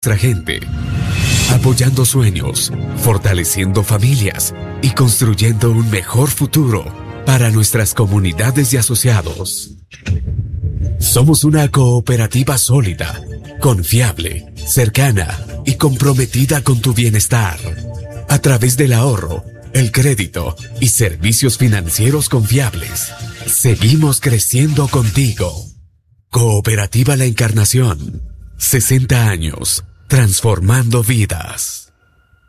nuestra gente, apoyando sueños, fortaleciendo familias y construyendo un mejor futuro para nuestras comunidades y asociados. Somos una cooperativa sólida, confiable, cercana y comprometida con tu bienestar. A través del ahorro, el crédito y servicios financieros confiables, seguimos creciendo contigo. Cooperativa La Encarnación, 60 años, transformando vidas.